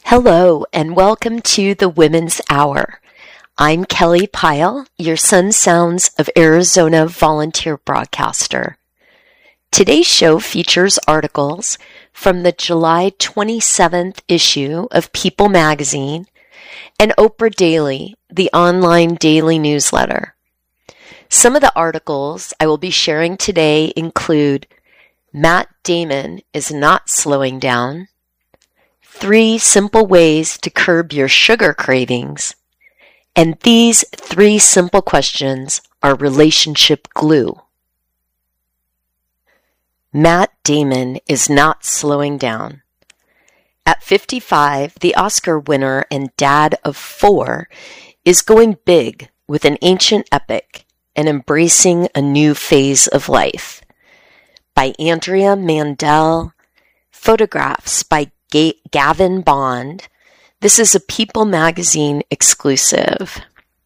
Hello, and welcome to the Women's Hour. I'm Kelly Pyle, your Sun Sounds of Arizona volunteer broadcaster. Today's show features articles from the July 27th issue of People magazine and Oprah Daily, the online daily newsletter. Some of the articles I will be sharing today include Matt Damon is not slowing down, 3 simple ways to curb your sugar cravings, and these 3 simple questions are relationship glue. Matt Damon is not slowing down. At 55, the Oscar winner and dad of 4 is going big with an ancient epic and embracing a new phase of life. By Andrea Mandel, photographs by Gavin Bond. This is a People magazine exclusive.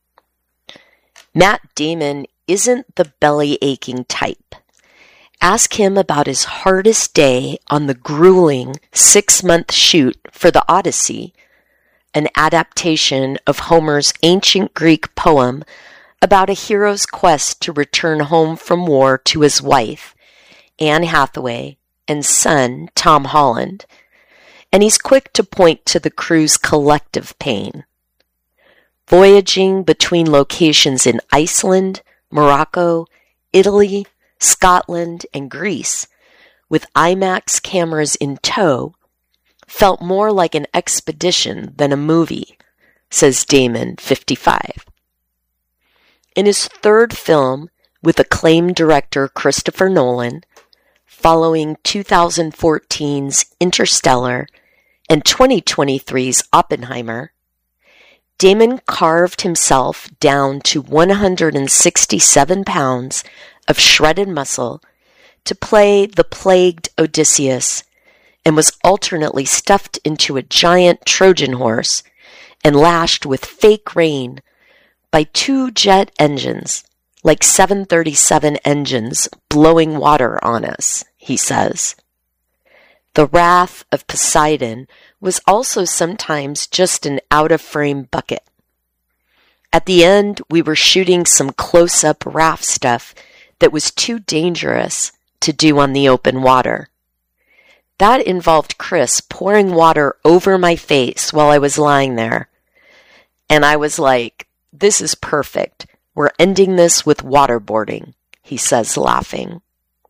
Matt Damon isn't the belly-aching type. Ask him about his hardest day on the grueling 6-month shoot for the Odyssey, an adaptation of Homer's ancient Greek poem about a hero's quest to return home from war to his wife, Anne Hathaway, and son, Tom Holland. And he's quick to point to the crew's collective pain. Voyaging between locations in Iceland, Morocco, Italy, Scotland, and Greece, with IMAX cameras in tow, felt more like an expedition than a movie, says Damon, 55. In his 3rd film with acclaimed director Christopher Nolan, following 2014's Interstellar and 2023's Oppenheimer, Damon carved himself down to 167 pounds of shredded muscle to play the plagued Odysseus and was alternately stuffed into a giant Trojan horse and lashed with fake rain by 2 jet engines, like 737 engines blowing water on us, he says. The wrath of Poseidon was also sometimes just an out-of-frame bucket. At the end, we were shooting some close-up raft stuff that was too dangerous to do on the open water. That involved Chris pouring water over my face while I was lying there. And I was like, this is perfect. We're ending this with waterboarding, he says, laughing.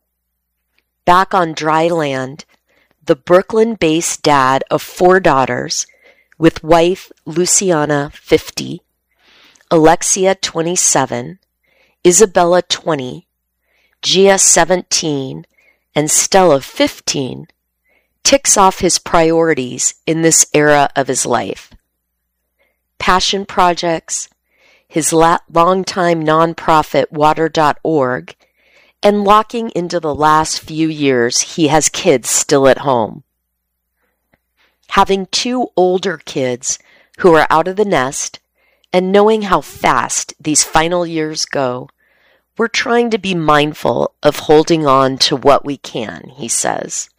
Back on dry land, the Brooklyn-based dad of 4 daughters, with wife Luciana, 50, Alexia, 27, Isabella, 20, Gia, 17, and Stella, 15, ticks off his priorities in this era of his life. Passion projects, his longtime nonprofit Water.org, and locking into the last few years he has kids still at home. Having 2 older kids who are out of the nest and knowing how fast these final years go, we're trying to be mindful of holding on to what we can, he says.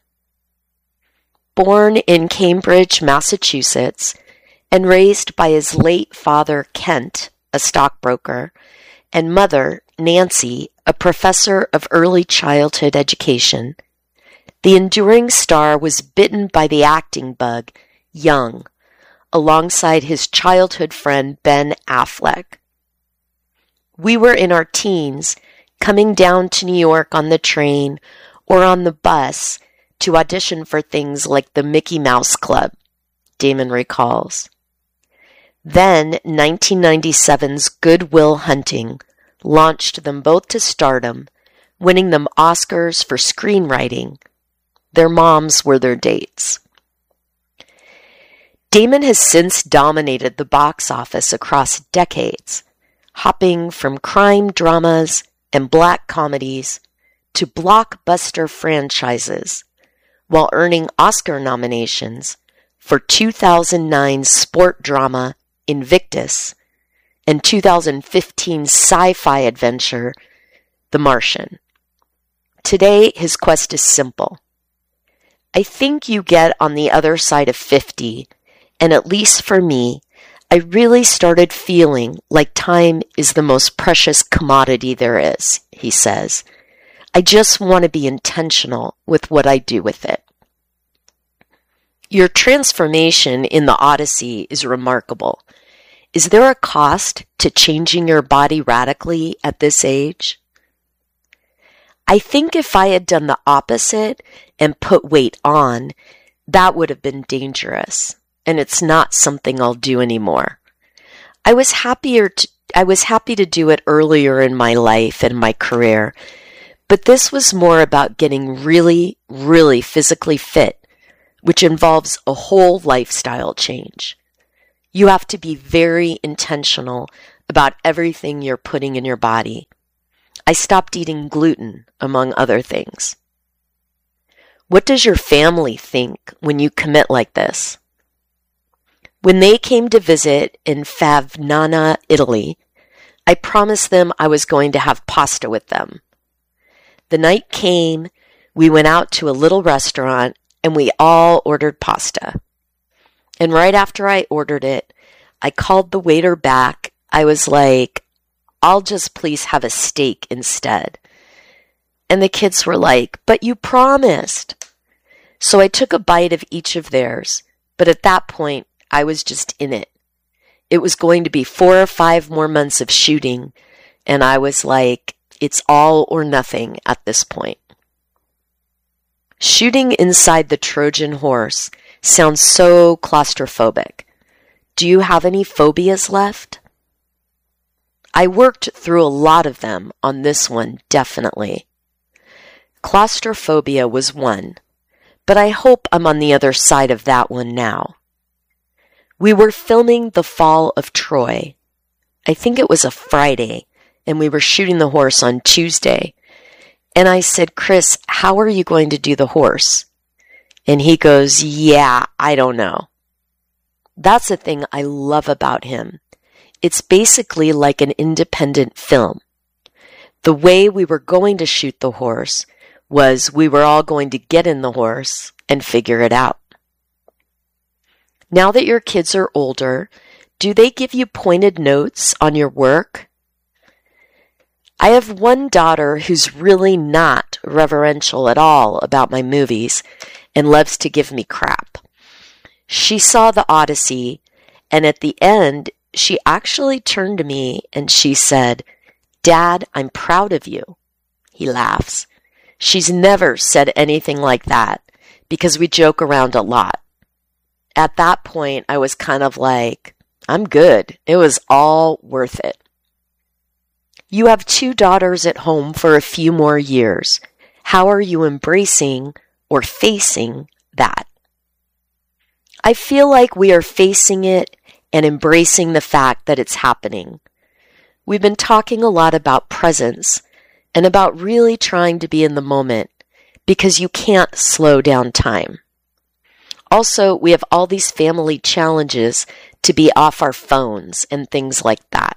Born in Cambridge, Massachusetts, and raised by his late father, Kent, a stockbroker, and mother, Nancy, a professor of early childhood education, the enduring star was bitten by the acting bug young, alongside his childhood friend Ben Affleck. We were in our teens, coming down to New York on the train or on the bus to audition for things like the Mickey Mouse Club, Damon recalls. Then 1997's Good Will Hunting launched them both to stardom, winning them Oscars for screenwriting. Their moms were their dates. Damon has since dominated the box office across decades, hopping from crime dramas and black comedies to blockbuster franchises, while earning Oscar nominations for 2009's sport drama Invictus and 2015 sci-fi adventure The Martian. Today, his quest is simple. I think you get on the other side of 50 And at least for me, I really started feeling like time is the most precious commodity there is, he says. I just want to be intentional with what I do with it. Your transformation in the Odyssey is remarkable. Is there a cost to changing your body radically at this age? I think if I had done the opposite and put weight on, that would have been dangerous, and it's not something I'll do anymore. I was happy to do it earlier in my life and my career, but this was more about getting really, really physically fit, which involves a whole lifestyle change. You have to be very intentional about everything you're putting in your body. I stopped eating gluten, among other things. What does your family think when you commit like this? When they came to visit in Favignana, Italy, I promised them I was going to have pasta with them. The night came, we went out to a little restaurant, and we all ordered pasta. And right after I ordered it, I called the waiter back. I was like, I'll just please have a steak instead. And the kids were like, but you promised. So I took a bite of each of theirs, but at that point, I was just in it. It was going to be 4 or 5 more months of shooting, and I was like, it's all or nothing at this point. Shooting inside the Trojan horse sounds so claustrophobic. Do you have any phobias left? I worked through a lot of them on this one, definitely. Claustrophobia was one, but I hope I'm on the other side of that one now. We were filming The Fall of Troy. I think it was a Friday, and we were shooting the horse on Tuesday. And I said, Chris, how are you going to do the horse? And he goes, yeah, I don't know. That's the thing I love about him. It's basically like an independent film. The way we were going to shoot the horse was we were all going to get in the horse and figure it out. Now that your kids are older, do they give you pointed notes on your work? I have one daughter who's really not reverential at all about my movies and loves to give me crap. She saw The Odyssey, and at the end, she actually turned to me and she said, Dad, I'm proud of you. He laughs. She's never said anything like that because we joke around a lot. At that point, I was kind of like, I'm good. It was all worth it. You have 2 daughters at home for a few more years. How are you embracing or facing that? I feel like we are facing it and embracing the fact that it's happening. We've been talking a lot about presence and about really trying to be in the moment because you can't slow down time. Also, we have all these family challenges to be off our phones and things like that.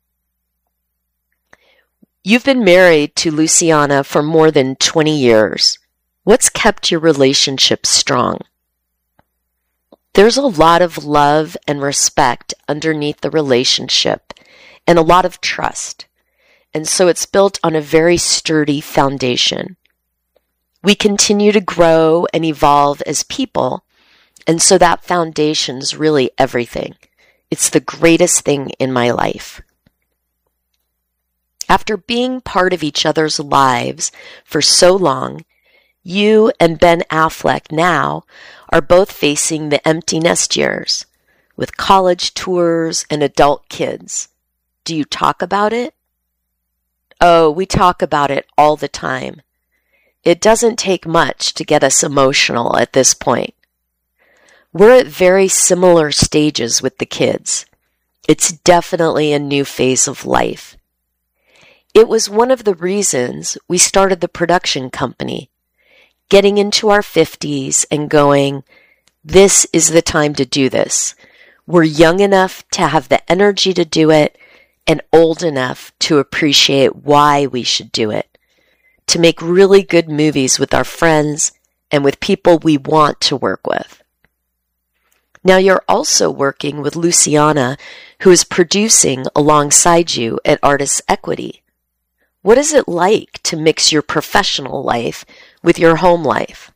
You've been married to Luciana for more than 20 years. What's kept your relationship strong? There's a lot of love and respect underneath the relationship and a lot of trust. And so it's built on a very sturdy foundation. We continue to grow and evolve as people, and so that foundation's really everything. It's the greatest thing in my life. After being part of each other's lives for so long, you and Ben Affleck now are both facing the empty nest years with college tours and adult kids. Do you talk about it? Oh, we talk about it all the time. It doesn't take much to get us emotional at this point. We're at very similar stages with the kids. It's definitely a new phase of life. It was one of the reasons we started the production company, getting into our 50s and going, this is the time to do this. We're young enough to have the energy to do it and old enough to appreciate why we should do it, to make really good movies with our friends and with people we want to work with. Now you're also working with Luciana, who is producing alongside you at Artists Equity. What is it like to mix your professional life with your home life?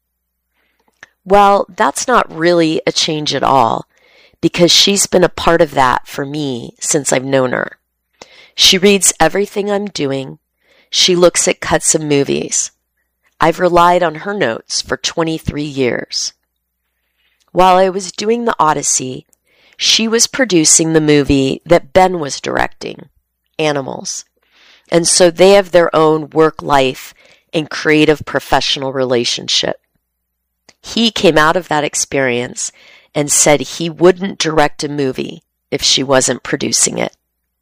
Well, that's not really a change at all, because she's been a part of that for me since I've known her. She reads everything I'm doing. She looks at cuts of movies. I've relied on her notes for 23 years. While I was doing the Odyssey, she was producing the movie that Ben was directing, Animals. And so they have their own work-life and creative professional relationship. He came out of that experience and said he wouldn't direct a movie if she wasn't producing it.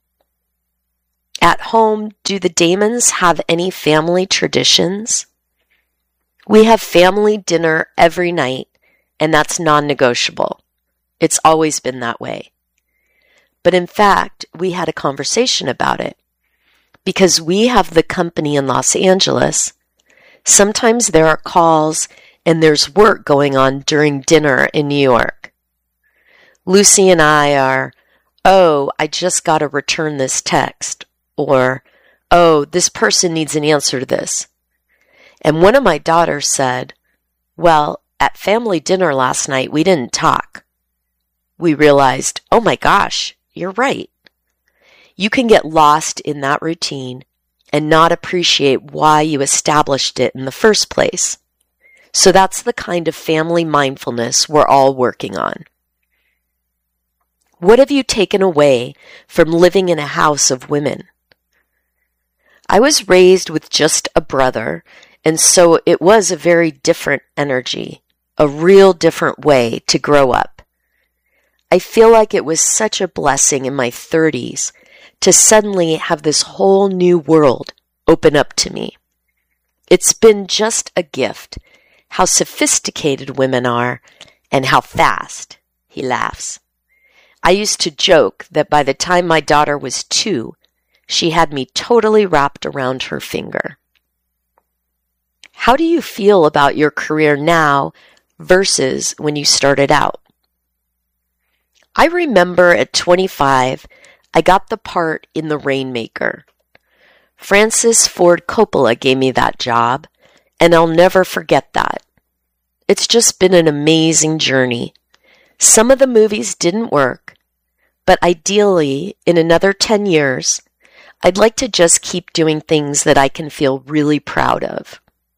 At home, do the Damons have any family traditions? We have family dinner every night, and that's non-negotiable. It's always been that way. But in fact, we had a conversation about it. Because we have the company in Los Angeles, sometimes there are calls and there's work going on during dinner in New York. Lucy and I are, oh, I just got to return this text, or, oh, this person needs an answer to this. And one of my daughters said, well, at family dinner last night, we didn't talk. We realized, oh my gosh, you're right. You can get lost in that routine and not appreciate why you established it in the first place. So that's the kind of family mindfulness we're all working on. What have you taken away from living in a house of women? I was raised with just a brother, and so it was a very different energy, a real different way to grow up. I feel like it was such a blessing in my 30s to suddenly have this whole new world open up to me. It's been just a gift, how sophisticated women are and how fast. He laughs. I used to joke that by the time my daughter was 2, she had me totally wrapped around her finger. How do you feel about your career now versus when you started out? I remember at 25, I got the part in The Rainmaker. Francis Ford Coppola gave me that job, and I'll never forget that. It's just been an amazing journey. Some of the movies didn't work, but ideally, in another 10 years, I'd like to just keep doing things that I can feel really proud of.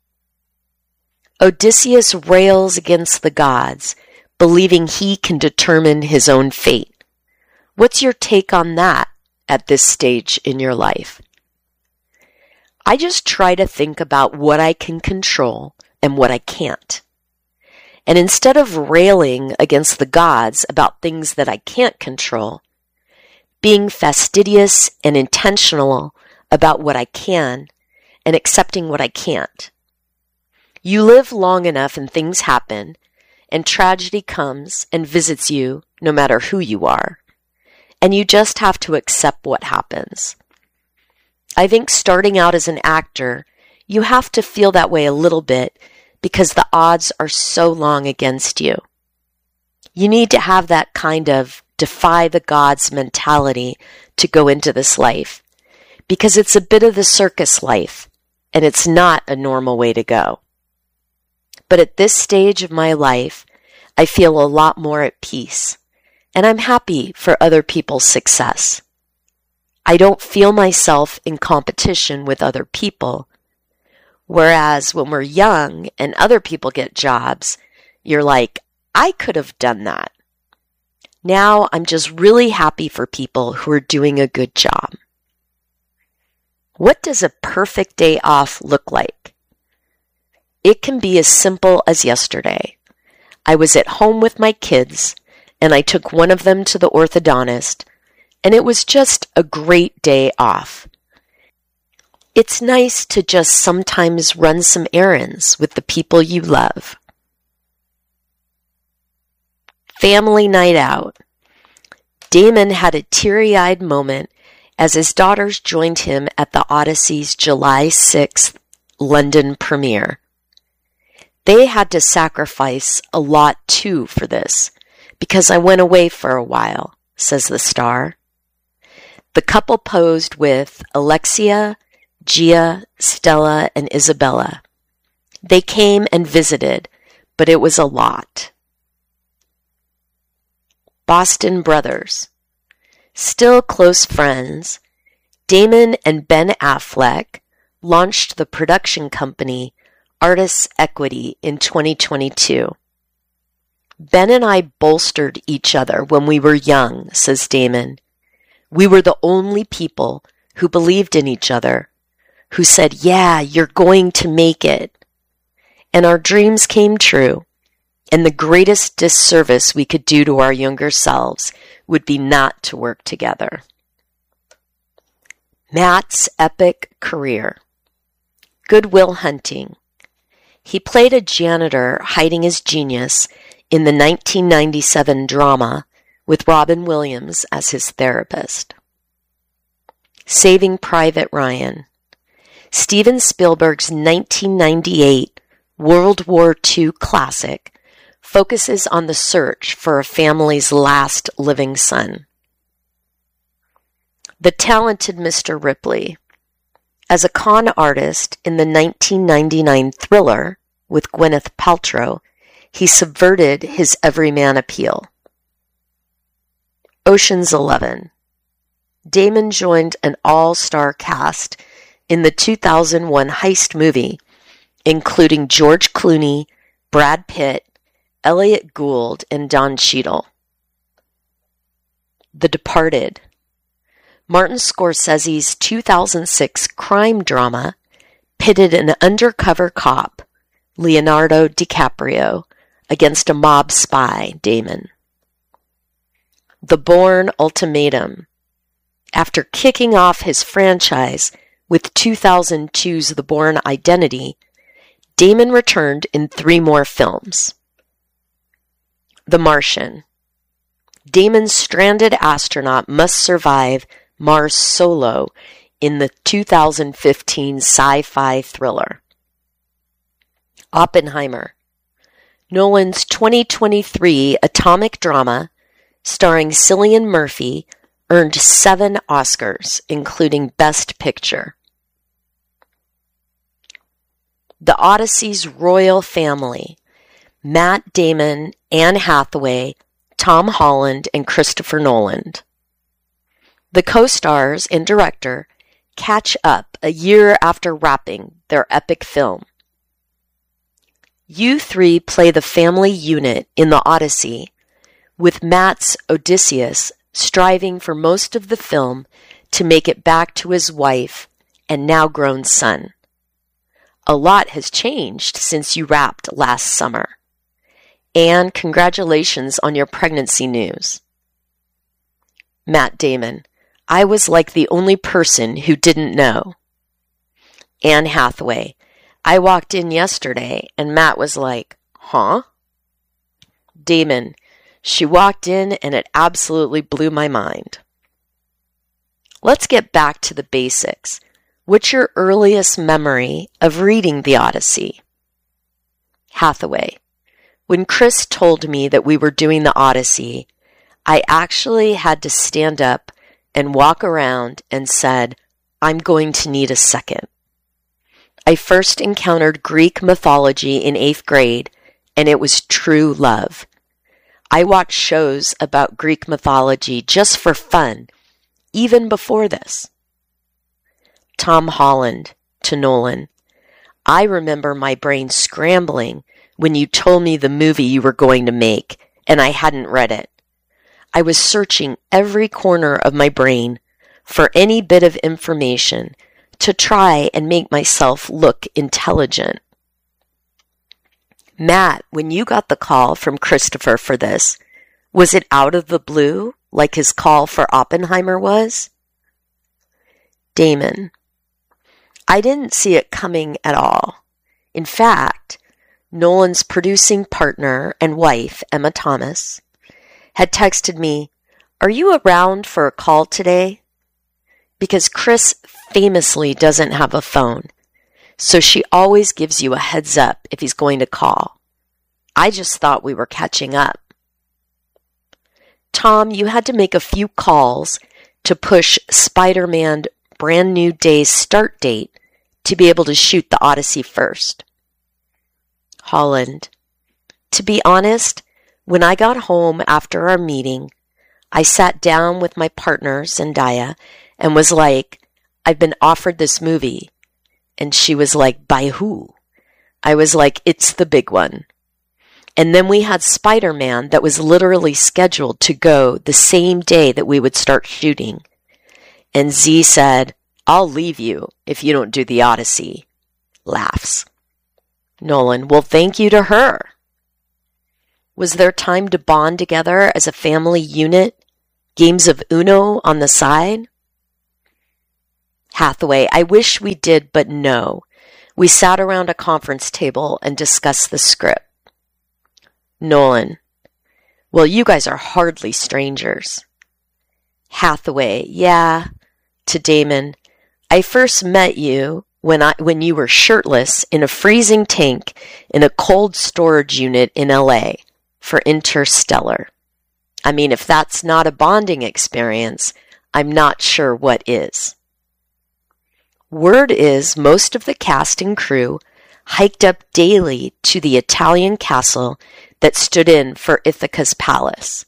Odysseus rails against the gods, believing he can determine his own fate. What's your take on that at this stage in your life? I just try to think about what I can control and what I can't. And instead of railing against the gods about things that I can't control, being fastidious and intentional about what I can and accepting what I can't. You live long enough and things happen, and tragedy comes and visits you no matter who you are. And you just have to accept what happens. I think starting out as an actor, you have to feel that way a little bit because the odds are so long against you. You need to have that kind of defy the gods mentality to go into this life because it's a bit of the circus life and it's not a normal way to go. But at this stage of my life, I feel a lot more at peace and I'm happy for other people's success. I don't feel myself in competition with other people. Whereas when we're young and other people get jobs, you're like, I could have done that. Now I'm just really happy for people who are doing a good job. What does a perfect day off look like? It can be as simple as yesterday. I was at home with my kids and I took one of them to the orthodontist, and it was just a great day off. It's nice to just sometimes run some errands with the people you love. Family night out. Damon had a teary-eyed moment as his daughters joined him at the Odyssey's July 6th London premiere. They had to sacrifice a lot too for this, Because I went away for a while, says the star. The couple posed with Alexia, Gia, Stella, and Isabella. They came and visited, but it was a lot. Boston Brothers. Still close friends, Damon and Ben Affleck launched the production company Artists Equity in 2022. Ben and I bolstered each other when we were young, says Damon. We were the only people who believed in each other, who said, yeah, you're going to make it. And our dreams came true, and the greatest disservice we could do to our younger selves would be not to work together. Matt's epic career. Good Will Hunting. He played a janitor hiding his genius in the 1997 drama with Robin Williams as his therapist. Saving Private Ryan. Steven Spielberg's 1998 World War II classic focuses on the search for a family's last living son. The Talented Mr. Ripley. As a con artist in the 1999 Thriller with Gwyneth Paltrow, he subverted his everyman appeal. Ocean's 11. Damon joined an all-star cast in the 2001 heist movie, including George Clooney, Brad Pitt, Elliot Gould, and Don Cheadle. The Departed. Martin Scorsese's 2006 crime drama pitted an undercover cop, Leonardo DiCaprio, against a mob spy, Damon. The Bourne Ultimatum. After kicking off his franchise with 2002's The Bourne Identity, Damon returned in 3 more films. The Martian. Damon's stranded astronaut must survive Mars solo in the 2015 sci-fi thriller. Oppenheimer. Nolan's 2023 atomic drama starring Cillian Murphy earned 7 Oscars, including Best Picture. The Odyssey's royal family. Matt Damon, Anne Hathaway, Tom Holland, and Christopher Nolan. The co-stars and director catch up a year after wrapping their epic film. You 3 play the family unit in the Odyssey, with Matt's Odysseus striving for most of the film to make it back to his wife and now grown son. A lot has changed since you wrapped last summer. And congratulations on your pregnancy news. Matt Damon. I was like the only person who didn't know. Anne Hathaway. I walked in yesterday and Matt was like, huh? Damon. She walked in and it absolutely blew my mind. Let's get back to the basics. What's your earliest memory of reading the Odyssey? Hathaway. When Chris told me that we were doing the Odyssey, I actually had to stand up and walk around and said, I'm going to need a second. I first encountered Greek mythology in 8th grade, and it was true love. I watched shows about Greek mythology just for fun, even before this. Tom Holland to Nolan. I remember my brain scrambling when you told me the movie you were going to make, and I hadn't read it. I was searching every corner of my brain for any bit of information to try and make myself look intelligent. Matt, when you got the call from Christopher for this, was it out of the blue, like his call for Oppenheimer was? Damon. I didn't see it coming at all. In fact, Nolan's producing partner and wife, Emma Thomas, had texted me, "Are you around for a call today?" Because Chris famously doesn't have a phone, so she always gives you a heads up if he's going to call. I just thought we were catching up. Tom, you had to make a few calls to push Spider-Man Brand New Day's start date to be able to shoot the Odyssey first. Holland, to be honest, when I got home after our meeting, I sat down with my partner, Zendaya, and was like, I've been offered this movie. And she was like, by who? I was like, it's the big one. And then we had Spider-Man that was literally scheduled to go the same day that we would start shooting. And Z said, I'll leave you if you don't do the Odyssey. Laughs. Nolan, well, thank you to her. Was there time to bond together as a family unit? Games of Uno on the side? Hathaway, I wish we did, but no. We sat around a conference table and discussed the script. Nolan, well, you guys are hardly strangers. Hathaway, yeah. To Damon, I first met you when you were shirtless in a freezing tank in a cold storage unit in LA for Interstellar. I mean, if that's not a bonding experience, I'm not sure what is. Word is most of the cast and crew hiked up daily to the Italian castle that stood in for Ithaca's palace.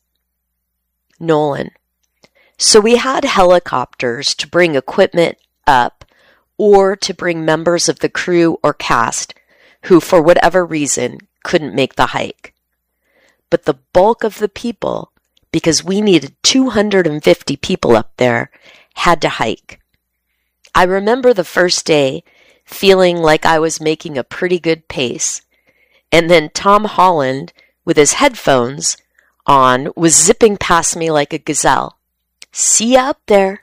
Nolan, so we had helicopters to bring equipment up or to bring members of the crew or cast who, for whatever reason, couldn't make the hike. But the bulk of the people, because we needed 250 people up there, had to hike. I remember the first day feeling like I was making a pretty good pace, and then Tom Holland, with his headphones on, was zipping past me like a gazelle. See ya up there.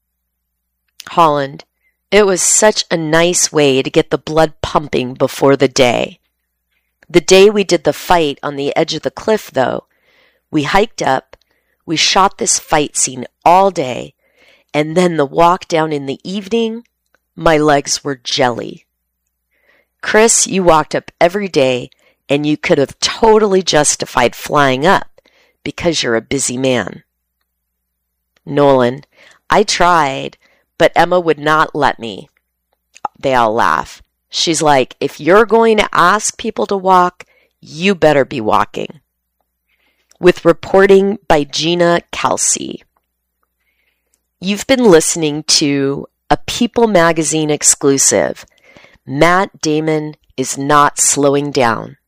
Holland, it was such a nice way to get the blood pumping before the day. The day we did the fight on the edge of the cliff, though, we hiked up, we shot this fight scene all day, and then the walk down in the evening, my legs were jelly. Chris, you walked up every day, and you could have totally justified flying up because you're a busy man. Nolan, I tried, but Emma would not let me. They all laugh. She's like, if you're going to ask people to walk, you better be walking. With reporting by Gina Kelsey. You've been listening to a People Magazine exclusive. Matt Damon is not slowing down.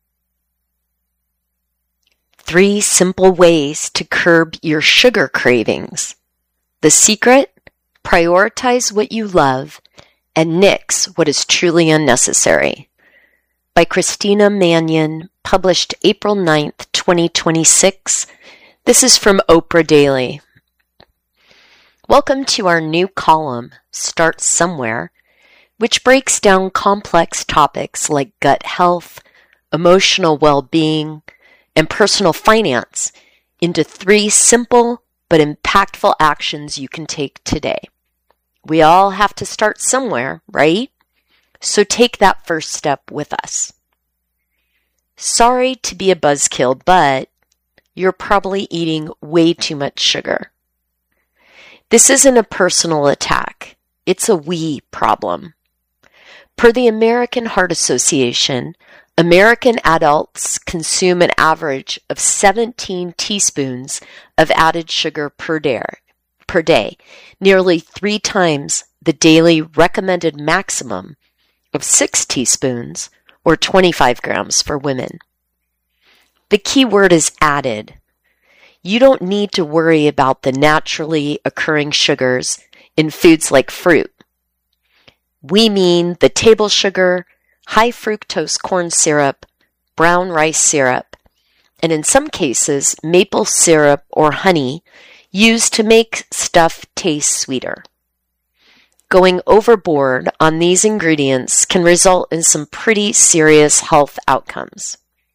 3 simple ways to curb your sugar cravings. The secret? Prioritize what you love and nix what is truly unnecessary. By Christina Mannion, published April 9th, 2026. This is from Oprah Daily. Welcome to our new column, Start Somewhere, which breaks down complex topics like gut health, emotional well-being, and personal finance into 3 simple but impactful actions you can take today. We all have to start somewhere, right? So take that first step with us. Sorry to be a buzzkill, but you're probably eating way too much sugar. This isn't a personal attack. It's a we problem. Per the American Heart Association, American adults consume an average of 17 teaspoons of added sugar per day, nearly 3 times the daily recommended maximum of 6 teaspoons or 25 grams for women. The key word is added. You don't need to worry about the naturally occurring sugars in foods like fruit. We mean the table sugar, high fructose corn syrup, brown rice syrup, and in some cases, maple syrup or honey used to make stuff taste sweeter. Going overboard on these ingredients can result in some pretty serious health outcomes.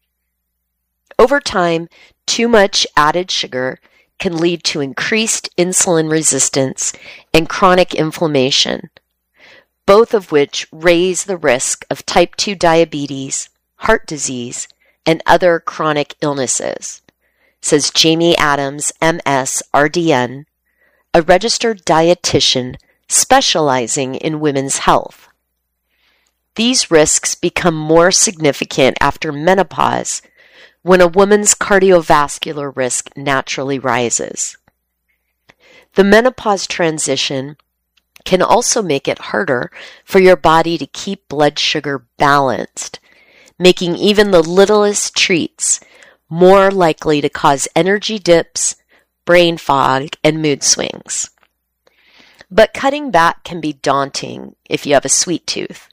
Over time, too much added sugar can lead to increased insulin resistance and chronic inflammation, both of which raise the risk of type 2 diabetes, heart disease, and other chronic illnesses. says Jamie Adams, MS, RDN, a registered dietitian specializing in women's health. These risks become more significant after menopause when a woman's cardiovascular risk naturally rises. The menopause transition can also make it harder for your body to keep blood sugar balanced, making even the littlest treats more likely to cause energy dips, brain fog, and mood swings. But cutting back can be daunting if you have a sweet tooth.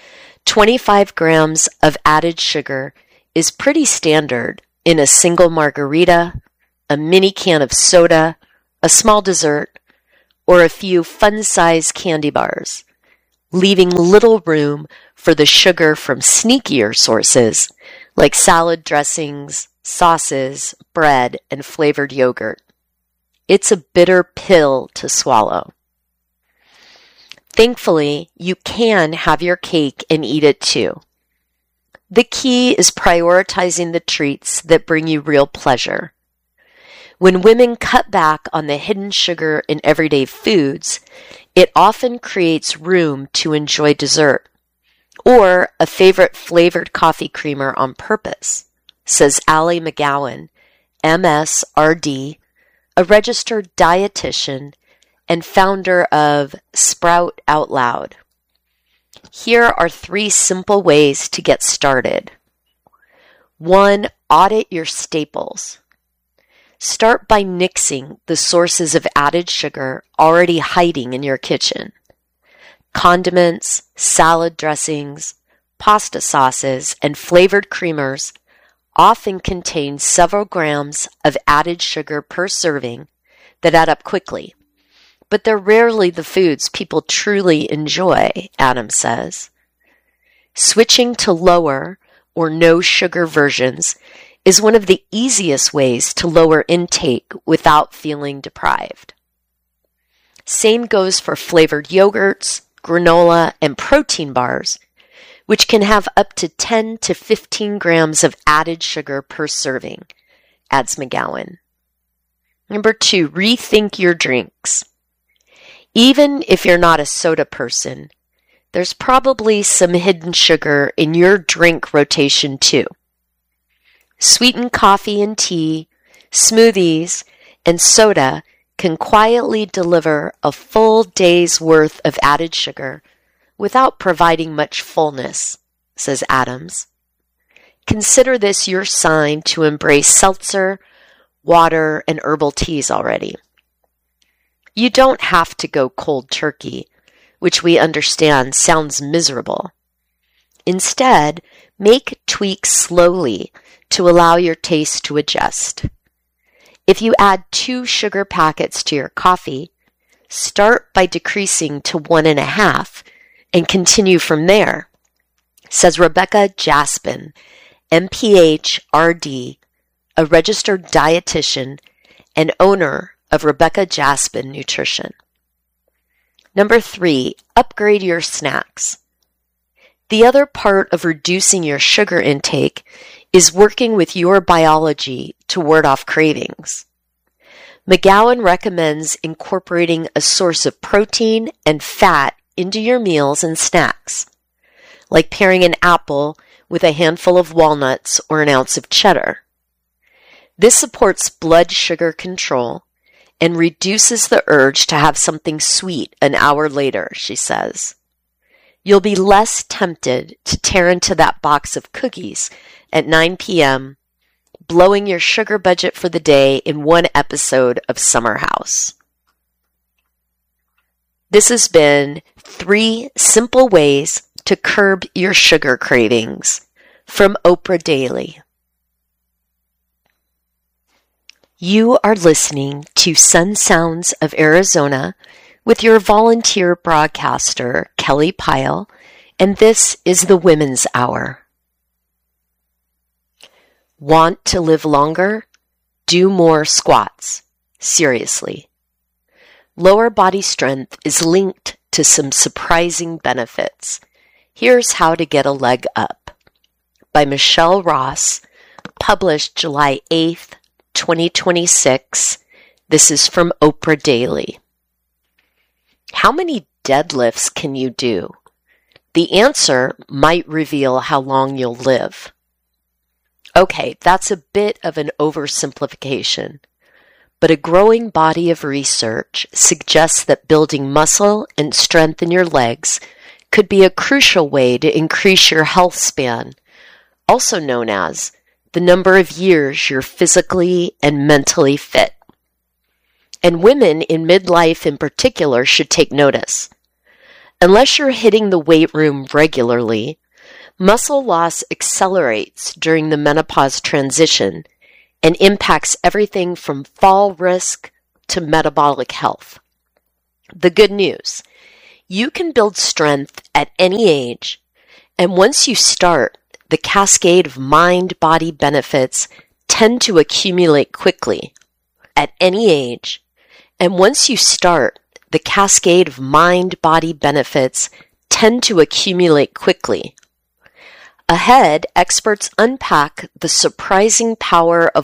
25 grams of added sugar is pretty standard in a single margarita, a mini can of soda, a small dessert, or a few fun-sized candy bars, leaving little room for the sugar from sneakier sources like salad dressings, sauces, bread, and flavored yogurt. It's a bitter pill to swallow. Thankfully, you can have your cake and eat it too. The key is prioritizing the treats that bring you real pleasure. When women cut back on the hidden sugar in everyday foods, it often creates room to enjoy dessert or a favorite flavored coffee creamer on purpose, says Allie McGowan, MSRD, a registered dietitian and founder of Sprout Out Loud. Here are 3 simple ways to get started. 1. Audit your staples. Start by nixing the sources of added sugar already hiding in your kitchen. Condiments, salad dressings, pasta sauces, and flavored creamers often contain several grams of added sugar per serving that add up quickly. But they're rarely the foods people truly enjoy, Adams says. Switching to lower or no sugar versions is one of the easiest ways to lower intake without feeling deprived. Same goes for flavored yogurts, granola, and protein bars, which can have up to 10 to 15 grams of added sugar per serving, adds McGowan. Number 2, rethink your drinks. Even if you're not a soda person, there's probably some hidden sugar in your drink rotation too. Sweetened coffee and tea, smoothies, and soda can quietly deliver a full day's worth of added sugar without providing much fullness, says Adams. Consider this your sign to embrace seltzer, water, and herbal teas already. You don't have to go cold turkey, which we understand sounds miserable. Instead, make tweaks slowly to allow your taste to adjust. If you add 2 sugar packets to your coffee, start by decreasing to 1.5 and continue from there, says Rebecca Jaspin, MPH RD, a registered dietitian and owner of Rebecca Jaspin Nutrition. Number 3, upgrade your snacks. The other part of reducing your sugar intake is working with your biology to ward off cravings. McGowan recommends incorporating a source of protein and fat into your meals and snacks, like pairing an apple with a handful of walnuts or an ounce of cheddar. This supports blood sugar control and reduces the urge to have something sweet an hour later, she says. You'll be less tempted to tear into that box of cookies at 9 p.m., blowing your sugar budget for the day in one episode of Summer House. This has been 3 simple ways to curb your sugar cravings from Oprah Daily. You are listening to Sun Sounds of Arizona with your volunteer broadcaster, Kelly Pyle, and this is the Women's Hour. Want to live longer? Do more squats. Seriously. Lower body strength is linked to some surprising benefits. Here's how to get a leg up. By Michelle Ross, published July 8th, 2026. This is from Oprah Daily. How many deadlifts can you do? The answer might reveal how long you'll live. Okay, that's a bit of an oversimplification, but a growing body of research suggests that building muscle and strength in your legs could be a crucial way to increase your health span, also known as the number of years you're physically and mentally fit. And women in midlife in particular should take notice. Unless you're hitting the weight room regularly, muscle loss accelerates during the menopause transition and impacts everything from fall risk to metabolic health. The good news, you can build strength at any age, and once you start, the cascade of mind-body benefits tend to accumulate quickly. At any age, and once you start, the cascade of mind-body benefits tend to accumulate quickly. Ahead, experts unpack the surprising power of